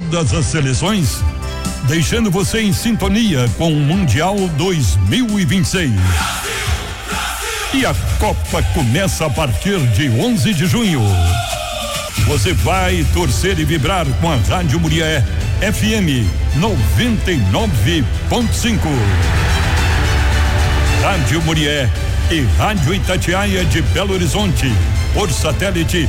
todas as seleções, deixando você em sintonia com o Mundial 2026. E a Copa começa a partir de 11 de junho. Você vai torcer e vibrar com a Rádio Murié FM 99.5. Rádio Murié e Rádio Itatiaia de Belo Horizonte, por satélite